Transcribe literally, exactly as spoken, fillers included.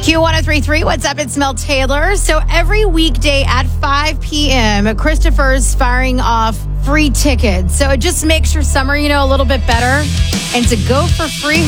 Q one oh three point three, what's up? It's Mel Taylor. So every weekday at five p.m., Christopher's firing off free tickets. So it just makes your summer, you know, a little bit better. And to go for free